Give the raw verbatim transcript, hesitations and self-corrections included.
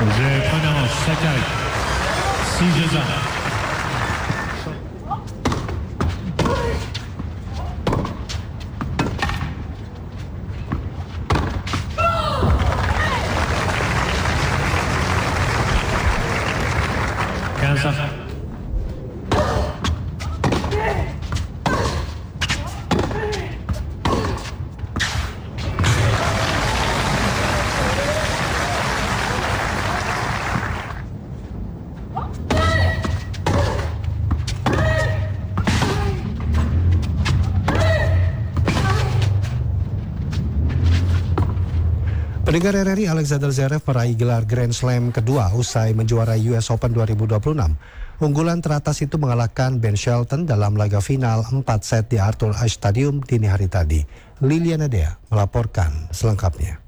Je prononce Sakai. six jeux à. quinze à. Pendengar R R I, Alexander Zverev meraih gelar Grand Slam kedua usai menjuarai U S Open dua ribu dua puluh enam. Unggulan teratas itu mengalahkan Ben Shelton dalam laga final empat set di Arthur Ashe Stadium dini hari tadi. Liliana Dea melaporkan selengkapnya.